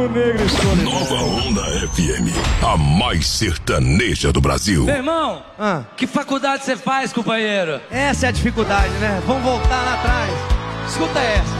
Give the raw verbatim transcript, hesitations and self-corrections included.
Rio Negro e Solidão. Nova Onda F M, a mais sertaneja do Brasil. Meu irmão, Ah. que faculdade você faz, companheiro? Essa é a dificuldade, né? Vamos voltar lá atrás. Escuta essa.